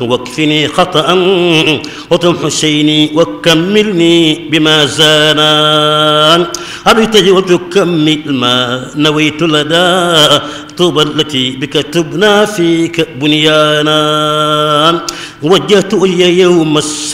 واكفني خطأ وتمحو شيني وكملني بما زانا أبتغي وتكمل ما نويت لدى طوبى التي بك تبنى فيك بنيانا وجهت يوم